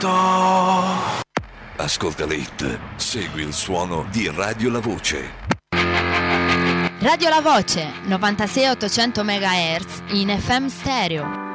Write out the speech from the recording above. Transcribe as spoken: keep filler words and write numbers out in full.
Ascolta l'hit, segui il suono di Radio La Voce. Radio La Voce, novantasei ottocento megahertz in F M stereo.